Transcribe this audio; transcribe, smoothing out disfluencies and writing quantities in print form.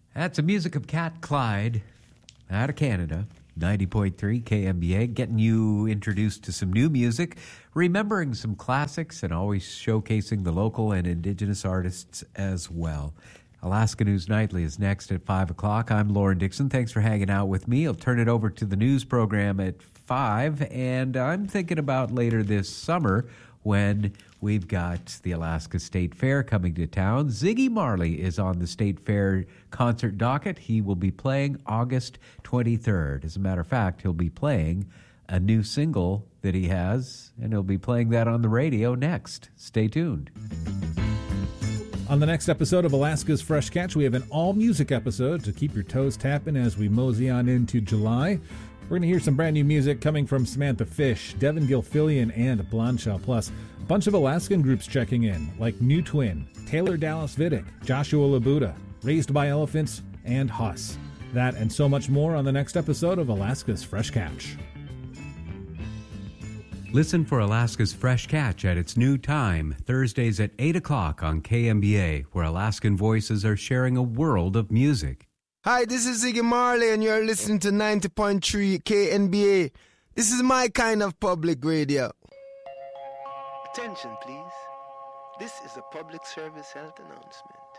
That's the music of Cat Clyde out of Canada, 90.3 KMBA, getting you introduced to some new music, remembering some classics, and always showcasing the local and Indigenous artists as well. Alaska News Nightly is next at 5 o'clock. I'm Lauren Dixon. Thanks for hanging out with me. I'll turn it over to the news program at 5, and I'm thinking about later this summer when we've got the Alaska State Fair coming to town. Ziggy Marley is on the State Fair concert docket. He will be playing August 23rd. As a matter of fact, he'll be playing a new single that he has, and he'll be playing that on the radio next. Stay tuned. On the next episode of Alaska's Fresh Catch, we have an all-music episode to keep your toes tapping as we mosey on into July. We're going to hear some brand new music coming from Samantha Fish, Devin Gilfillian, and Blondshaw. Plus, a bunch of Alaskan groups checking in, like New Twin, Taylor Dallas Vidic, Joshua Labuda, Raised by Elephants, and Huss. That and so much more on the next episode of Alaska's Fresh Catch. Listen for Alaska's Fresh Catch at its new time, Thursdays at 8 o'clock on KMBA, where Alaskan voices are sharing a world of music. Hi, this is Ziggy Marley, and you're listening to 90.3 KNBA. This is my kind of public radio. Attention, please. This is a public service health announcement.